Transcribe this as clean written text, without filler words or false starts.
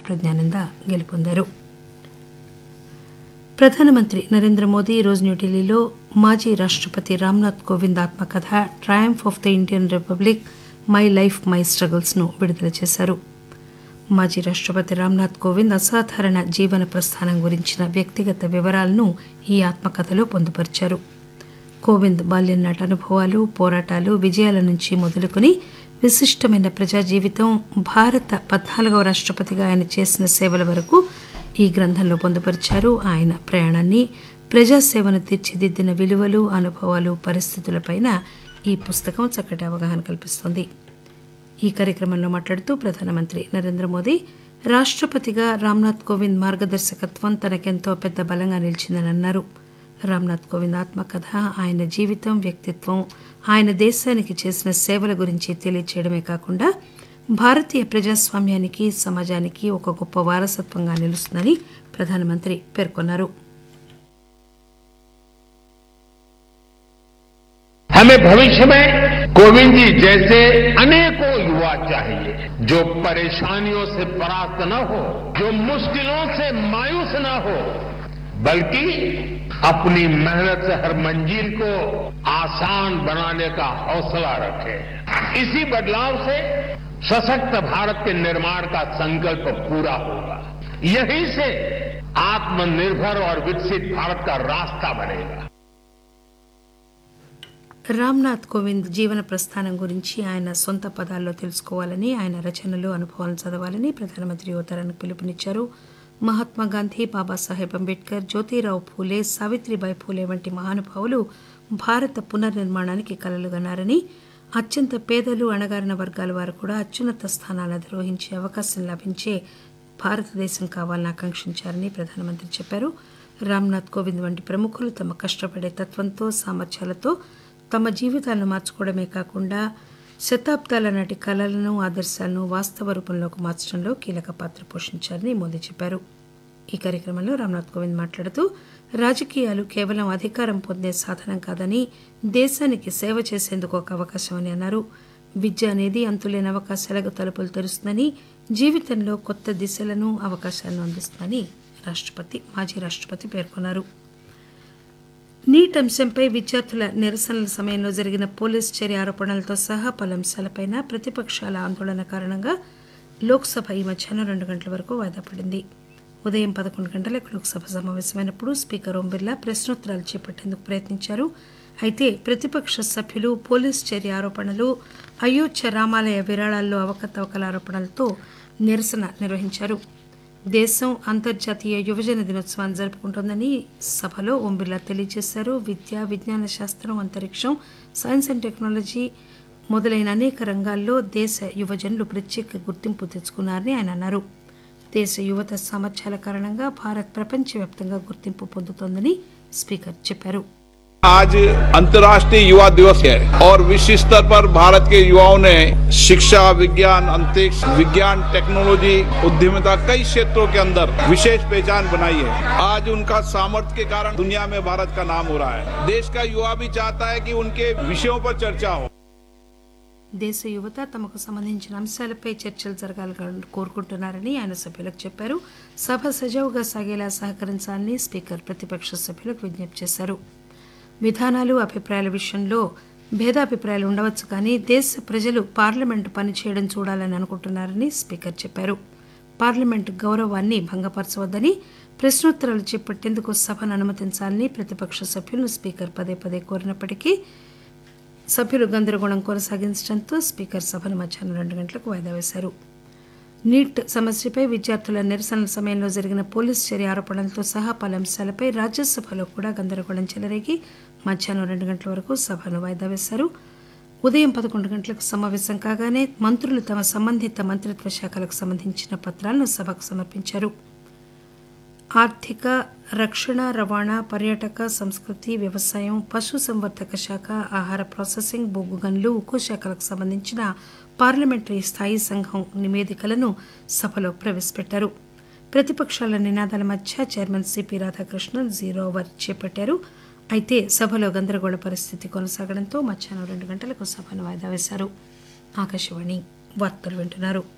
ప్రజ్ఞానంద గెలుపొందారు. ప్రధానమంత్రి నరేంద్ర మోదీ ఈరోజు న్యూఢిల్లీలో మాజీ రాష్టపతి రామ్నాథ్ కోవింద్ ఆత్మకథ Triumph of the Indian republic my life my struggles ను విడుదల చేశారు. మాజీ రాష్టపతి రామ్నాథ్ కోవింద్ అసాధారణ జీవన ప్రస్థానం గురించిన వ్యక్తిగత వివరాలను ఈ ఆత్మకథలో పొందుపరిచారు. కోవింద్ బాల్యం నాటి అనుభవాలు, పోరాటాలు, విజయాల నుంచి మొదలుకొని విశిష్టమైన ప్రజా జీవితం, భారత 14వ రాష్టపతిగా ఆయన చేసిన సేవల వరకు ఈ గ్రంథంలో పొందుపరిచారు. ఆయన ప్రయాణాన్ని, ప్రజాసేవను తీర్చిదిద్దిన విలువలు, అనుభవాలు, పరిస్థితులపైన ఈ పుస్తకం చక్కటి అవగాహన కల్పిస్తోంది. ఈ కార్యక్రమంలో మాట్లాడుతూ ప్రధానమంత్రి నరేంద్ర మోదీ రాష్టపతిగా రామ్నాథ్ కోవింద్ మార్గదర్శకత్వం తనకెంతో పెద్ద బలంగా నిలిచిందని అన్నారు. రామ్నాథ్ కోవింద్ ఆత్మకథ ఆయన జీవితం, వ్యక్తిత్వం, ఆయన దేశానికి చేసిన సేవల గురించి తెలియచేయడమే కాకుండా భారతీయ ప్రజాస్వామ్యానికి, సమాజానికి ఒక గొప్ప వారసత్వంగా నిలుస్తుందని ప్రధానమంత్రి పేర్కొన్నారు. हमें भविष्य में कोविंद जी जैसे अनेकों युवा चाहिए जो परेशानियों से परास्त न हो, जो मुश्किलों से मायूस न हो, बल्कि अपनी मेहनत से हर मंजिल को आसान बनाने का हौसला रखे. इसी बदलाव से सशक्त भारत के निर्माण का संकल्प पूरा होगा. यहीं से आत्मनिर्भर और विकसित भारत का रास्ता बनेगा. రామ్నాథ్ కోవింద్ జీవన ప్రస్థానం గురించి ఆయన సొంత పదాల్లో తెలుసుకోవాలని, ఆయన రచనలు, అనుభవాలను చదవాలని ప్రధానమంత్రి యువతరానికి పిలుపునిచ్చారు. మహాత్మాగాంధీ, బాబాసాహెబ్ అంబేద్కర్, జ్యోతిరావు ఫూలే, సావిత్రిబాయి ఫూలే వంటి మహానుభావులు భారత పునర్నిర్మాణానికి కలలుగన్నారని, అత్యంత పేదలు, అణగారిన వర్గాల వారు కూడా అత్యున్నత స్థానాలను అధిరోహించే అవకాశం లభించే భారతదేశం కావాలని ఆకాంక్షించారని ప్రధానమంత్రి చెప్పారు. రామ్నాథ్ కోవింద్ వంటి ప్రముఖులు తమ కష్టపడే తత్వంతో, సామర్థ్యాలతో తమ జీవితాలను మార్చుకోవడమే కాకుండా శతాబ్దాల నాటి కళలను, ఆదర్శాలను వాస్తవ రూపంలోకి మార్చడంలో కీలక పాత్ర పోషించారని మోదీ చెప్పారు. ఈ కార్యక్రమంలో రామ్నాథ్ కోవింద్ మాట్లాడుతూ రాజకీయాలు కేవలం అధికారం పొందే సాధనం కాదని, దేశానికి సేవ చేసేందుకు ఒక అవకాశం అని అన్నారు. విద్య అనేది అంతులేని అవకాశాలకు తలుపులు తెరుస్తుందని, జీవితంలో కొత్త దిశలను, అవకాశాలను అందిస్తుందని మాజీ రాష్టపతి పేర్కొన్నారు. నీట్ అంశంపై విద్యార్థుల నిరసనల సమయంలో జరిగిన పోలీసు చర్య ఆరోపణలతో సహా పలు అంశాలపై ప్రతిపక్షాల ఆందోళన కారణంగా లోక్సభ ఈ మధ్యాహ్నం 2 గంటల వరకు వాయిదా పడింది. ఉదయం 11 గంటలకు లోక్సభ సమావేశమైనప్పుడు స్పీకర్ ఓం బిర్లా ప్రశ్నోత్తరాలు చేపట్టేందుకు ప్రయత్నించారు. అయితే ప్రతిపక్ష సభ్యులు పోలీసు చర్య ఆరోపణలు, అయోధ్య రామాలయ విరాళాల్లో అవకతవకల ఆరోపణలతో నిరసన నిర్వహించారు. దేశం అంతర్జాతీయ యువజన దినోత్సవాన్ని జరుపుకుంటోందని సభలో ఓం బిర్లా తెలియజేశారు. విద్య, విజ్ఞాన శాస్త్రం, అంతరిక్షం, సైన్స్ అండ్ టెక్నాలజీ మొదలైన అనేక రంగాల్లో దేశ యువజనులు ప్రత్యేక గుర్తింపు తెచ్చుకున్నారని ఆయన అన్నారు. దేశ యువత సామర్థ్యాల కారణంగా భారత్ ప్రపంచవ్యాప్తంగా గుర్తింపు పొందుతోందని స్పీకర్ చెప్పారు. आज अंतर्राष्ट्रीय युवा दिवस है और विश्व स्तर पर भारत के युवाओं ने शिक्षा, विज्ञान, अंतरिक्ष, विज्ञान, टेक्नोलॉजी, उद्यमिता कई क्षेत्रों के अंदर विशेष पहचान बनाई है. आज उनका सामर्थ्य के कारण दुनिया में भारत का नाम हो रहा है. देश का युवा भी चाहता है कि उनके विषयों पर चर्चा हो. దేశ యువత తమకు సంబంధించిన అంశాలపై చర్చలు జరగాలని కోరుకుంటున్నారని ఆయన సభ్యులకు చెప్పారు. సభ సజావుగా సాగేలా సహకరించాలని స్పీకర్ ప్రతిపక్ష సభ్యులకు విజ్ఞప్తి చేశారు. విధానాలు, అభిప్రాయాల విషయంలో భేదాభిప్రాయాలు ఉండవచ్చు కానీ దేశ ప్రజలు పార్లమెంటు పనిచేయడం చూడాలని అనుకుంటున్నారని స్పీకర్ చెప్పారు. పార్లమెంటు గౌరవాన్ని భంగపరచవద్దని, ప్రశ్నోత్తరాలు చేపట్టేందుకు సభను అనుమతించాలని ప్రతిపక్ష సభ్యులను స్పీకర్ పదే పదే కోరినప్పటికీ సభ్యులు గందరగోళం కొనసాగించడంతో స్పీకర్ సభను మధ్యాహ్నం 2 గంటలకు వాయిదా వేశారు. నీట్ సమస్యపై విద్యార్థుల నిరసనల సమయంలో జరిగిన పోలీసు చర్య ఆరోపణలతో సహా పలు అంశాలపై రాజ్యసభలో కూడా గందరగోళం చెలరేగి మధ్యాహ్నం 2 గంటల వరకు సభను వాయిదా వేశారు. ఉదయం 11 గంటలకు సమావేశం కాగానే మంత్రులు తమ సంబంధిత మంత్రిత్వ శాఖలకు సంబంధించిన పత్రాలను సభకు సమర్పించారు. ఆర్థిక, రక్షణ, రవాణా, పర్యాటక, సంస్కృతి, వ్యవసాయం, పశుసంవర్ధక శాఖ, ఆహార ప్రాసెసింగ్, బొగ్గు గనులు, ఉక్కు శాఖలకు సంబంధించిన పార్లమెంటరీ స్థాయీ సంఘం నివేదికలను సభలో ప్రవేశపెట్టారు. ప్రతిపక్షాల నినాదాల మధ్య చైర్మన్ సిపి రాధాకృష్ణన్ 0 ఓవర్ చేపట్టారు. అయితే సభలో గందరగోళ పరిస్థితి కొనసాగడంతో మధ్యాహ్నం 2 గంటలకు సభను వాయిదా వేశారు. ఆకాశవాణి వార్తలు వింటున్నారు.